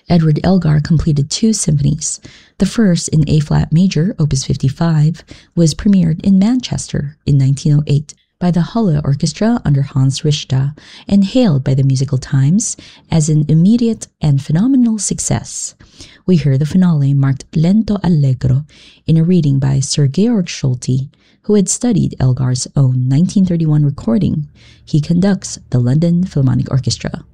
Edward Elgar completed 2 symphonies. The first, in A-flat major, Opus 55, was premiered in Manchester in 1908 by the Halle Orchestra under Hans Richter and hailed by the Musical Times as an immediate and phenomenal success. We hear the finale marked Lento Allegro in a reading by Sir Georg Scholti, who had studied Elgar's own 1931 recording. He conducts the London Philharmonic Orchestra.